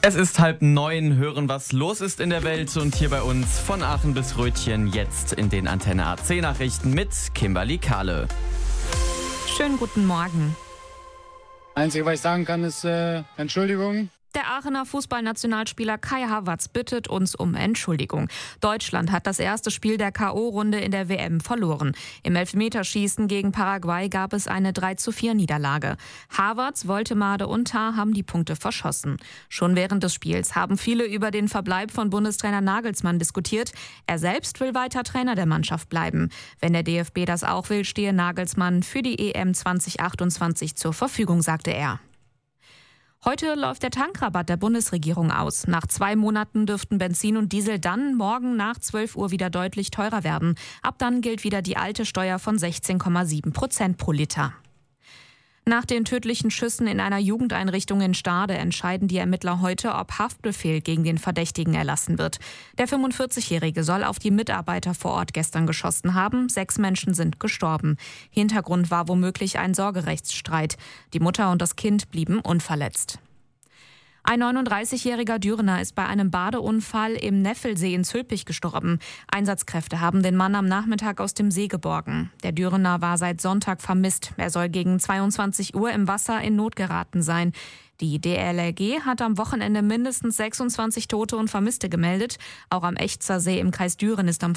Es ist 8:30, hören, was los ist in der Welt und hier bei uns von Aachen bis Rötchen jetzt in den Antenne AC Nachrichten mit Kimberly Kahle. Schönen guten Morgen. Einzige, was ich sagen kann, ist Entschuldigung. Der Aachener Fußballnationalspieler Kai Havertz bittet uns um Entschuldigung. Deutschland hat das erste Spiel der K.O.-Runde in der WM verloren. Im Elfmeterschießen gegen Paraguay gab es eine 3:4 Niederlage. Havertz, Woltemade und Tah haben die Punkte verschossen. Schon während des Spiels haben viele über den Verbleib von Bundestrainer Nagelsmann diskutiert. Er selbst will weiter Trainer der Mannschaft bleiben. Wenn der DFB das auch will, stehe Nagelsmann für die EM 2028 zur Verfügung, sagte er. Heute läuft der Tankrabatt der Bundesregierung aus. Nach 2 Monaten dürften Benzin und Diesel dann morgen nach 12 Uhr wieder deutlich teurer werden. Ab dann gilt wieder die alte Steuer von 16,7% pro Liter. Nach den tödlichen Schüssen in einer Jugendeinrichtung in Stade entscheiden die Ermittler heute, ob Haftbefehl gegen den Verdächtigen erlassen wird. Der 45-Jährige soll auf die Mitarbeiter vor Ort gestern geschossen haben. 6 Menschen sind gestorben. Hintergrund war womöglich ein Sorgerechtsstreit. Die Mutter und das Kind blieben unverletzt. Ein 39-jähriger Dürener ist bei einem Badeunfall im Neffelsee in Zülpich gestorben. Einsatzkräfte haben den Mann am Nachmittag aus dem See geborgen. Der Dürener war seit Sonntag vermisst. Er soll gegen 22 Uhr im Wasser in Not geraten sein. Die DLRG hat am Wochenende mindestens 26 Tote und Vermisste gemeldet. Auch am Echzer See im Kreis Düren ist am